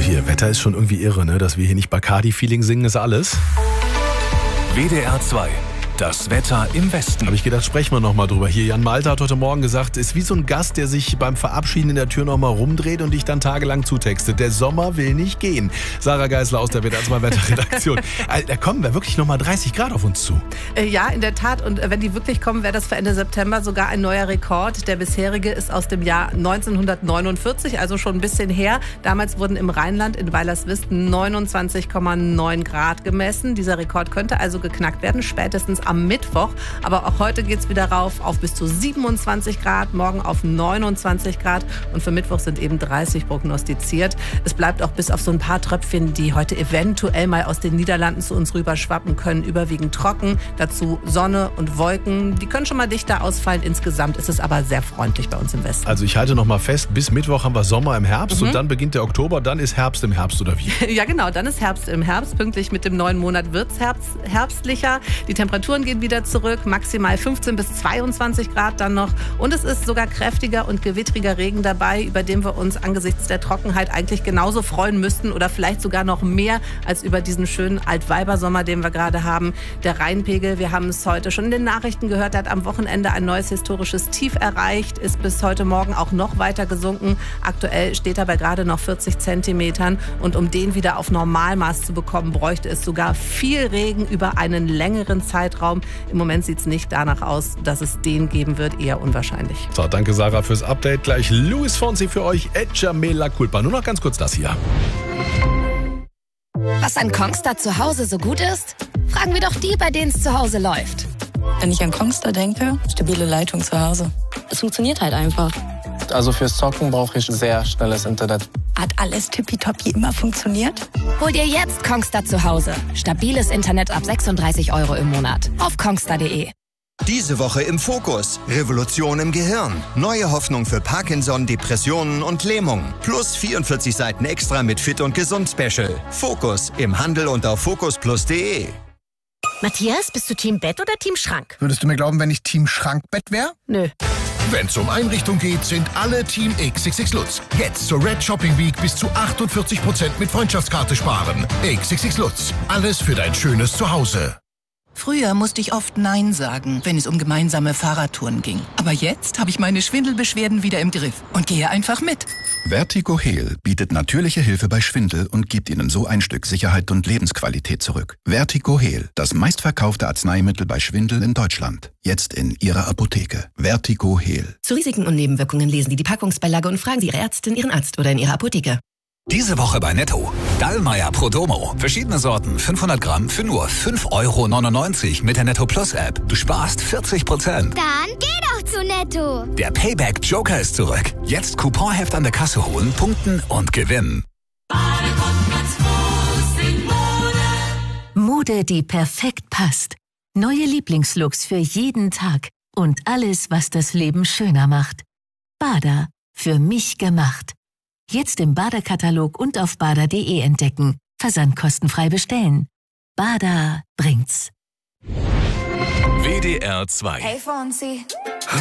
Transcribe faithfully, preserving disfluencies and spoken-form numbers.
hier, Wetter ist schon irgendwie irre, ne? Dass wir hier nicht Bacardi-Feeling singen, ist alles. W D R zwei. Das Wetter im Westen. Habe ich gedacht, sprechen wir nochmal drüber. Hier, Jan Malte hat heute Morgen gesagt, ist wie so ein Gast, der sich beim Verabschieden in der Tür nochmal rumdreht und dich dann tagelang zutextet. Der Sommer will nicht gehen. Sarah Geisler aus der W D R zwei Wetterredaktion. Da kommen wir wirklich nochmal dreißig Grad auf uns zu. Ja, in der Tat. Und wenn die wirklich kommen, wäre das für Ende September sogar ein neuer Rekord. Der bisherige ist aus dem Jahr neunzehnhundertneunundvierzig, also schon ein bisschen her. Damals wurden im Rheinland in Weilerswist neunundzwanzig Komma neun Grad gemessen. Dieser Rekord könnte also geknackt werden, spätestens am Mittwoch. Aber auch heute geht es wieder rauf auf bis zu siebenundzwanzig Grad, morgen auf neunundzwanzig Grad und für Mittwoch sind eben dreißig prognostiziert. Es bleibt auch bis auf so ein paar Tröpfchen, die heute eventuell mal aus den Niederlanden zu uns rüberschwappen können, überwiegend trocken. Dazu Sonne und Wolken. Die können schon mal dichter ausfallen. Insgesamt ist es aber sehr freundlich bei uns im Westen. Also ich halte noch mal fest, bis Mittwoch haben wir Sommer im Herbst mhm. und dann beginnt der Oktober, dann ist Herbst im Herbst oder wie? Ja genau, dann ist Herbst im Herbst. Pünktlich mit dem neuen Monat wird es herbst, herbstlicher. Die Temperaturen gehen wieder zurück, maximal fünfzehn bis zweiundzwanzig Grad dann noch. Und es ist sogar kräftiger und gewittriger Regen dabei, über den wir uns angesichts der Trockenheit eigentlich genauso freuen müssten oder vielleicht sogar noch mehr als über diesen schönen Altweibersommer, den wir gerade haben. Der Rheinpegel, wir haben es heute schon in den Nachrichten gehört, hat am Wochenende ein neues historisches Tief erreicht, ist bis heute Morgen auch noch weiter gesunken. Aktuell steht er bei gerade noch vierzig Zentimetern und um den wieder auf Normalmaß zu bekommen, bräuchte es sogar viel Regen über einen längeren Zeitraum. Im Moment sieht es nicht danach aus, dass es den geben wird, eher unwahrscheinlich. So, danke Sarah fürs Update. Gleich Luis Fonsi für euch, Echa me la culpa. Nur noch ganz kurz das hier. Was an Kongstar zu Hause so gut ist? Fragen wir doch die, bei denen es zu Hause läuft. Wenn ich an Kongstar denke, stabile Leitung zu Hause. Es funktioniert halt einfach. Also fürs Zocken brauche ich sehr schnelles Internet. Hat alles tippitoppi immer funktioniert? Hol dir jetzt Kongstar zu Hause. Stabiles Internet ab sechsunddreißig Euro im Monat. Auf kongstar punkt de. Diese Woche im Fokus. Revolution im Gehirn. Neue Hoffnung für Parkinson, Depressionen und Lähmung. Plus vierundvierzig Seiten extra mit Fit und Gesund Special. Fokus im Handel und auf fokus plus punkt de. Matthias, bist du Team Bett oder Team Schrank? Würdest du mir glauben, wenn ich Team Schrankbett wäre? Nö. Wenn es um Einrichtung geht, sind alle Team X X X Lutz. Jetzt zur Red Shopping Week bis zu achtundvierzig Prozent mit Freundschaftskarte sparen. X X X Lutz. Alles für dein schönes Zuhause. Früher musste ich oft Nein sagen, wenn es um gemeinsame Fahrradtouren ging. Aber jetzt habe ich meine Schwindelbeschwerden wieder im Griff und gehe einfach mit. Vertigo Heal bietet natürliche Hilfe bei Schwindel und gibt Ihnen so ein Stück Sicherheit und Lebensqualität zurück. Vertigo Heal, das meistverkaufte Arzneimittel bei Schwindel in Deutschland. Jetzt in Ihrer Apotheke. Vertigo Heal. Zu Risiken und Nebenwirkungen lesen Sie die Packungsbeilage und fragen Sie Ihre Ärztin, Ihren Arzt oder in Ihrer Apotheke. Diese Woche bei Netto. Dallmayr Prodomo. Verschiedene Sorten, fünfhundert Gramm für nur fünf Euro neunundneunzig mit der Netto Plus App. Du sparst vierzig Prozent. Dann geh doch zu Netto. Der Payback Joker ist zurück. Jetzt Couponheft an der Kasse holen, punkten und gewinnen. Mode, die perfekt passt. Neue Lieblingslooks für jeden Tag. Und alles, was das Leben schöner macht. Bada. Für mich gemacht. Jetzt im Bada-Katalog und auf bada punkt de entdecken. Versand kostenfrei bestellen. Bada bringt's. W D R zwei. Hey Fonsi.